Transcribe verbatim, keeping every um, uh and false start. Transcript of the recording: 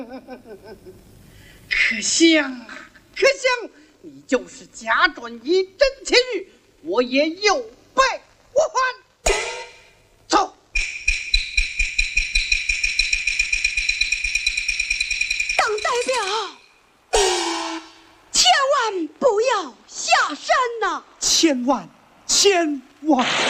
可香啊，可香！你就是假转一真千玉，我也有备无患。走。 当代表，千万不要下山呐、啊！ 千万千万。